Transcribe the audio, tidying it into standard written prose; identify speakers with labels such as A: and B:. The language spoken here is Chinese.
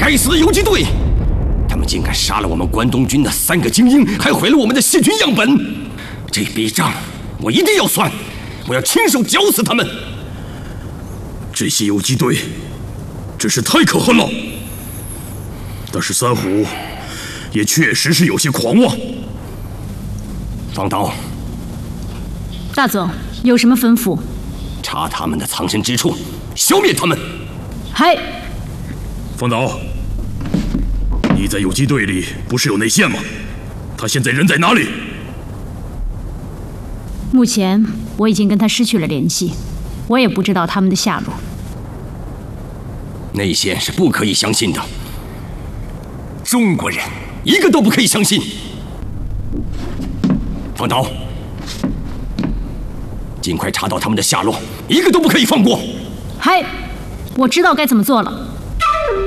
A: 该死的游击队！他们竟敢杀了我们关东军的3个精英，还毁了我们的细菌样本！这笔账我一定要算，我要亲手绞死他们！
B: 这些游击队真是太可恨了。但是三虎也确实是有些狂妄。
A: 方导，
C: 大总有什么吩咐？
A: 查他们的藏身之处，消灭他们。
C: 嗨，
B: 方导，你在游击队里不是有内线吗？他现在人在哪里？
C: 目前我已经跟他失去了联系，我也不知道他们的下落。
A: 内线是不可以相信的，中国人一个都不可以相信。方导，尽快查到他们的下落，一个都不可以放过。
C: 嗨，我知道该怎么做了。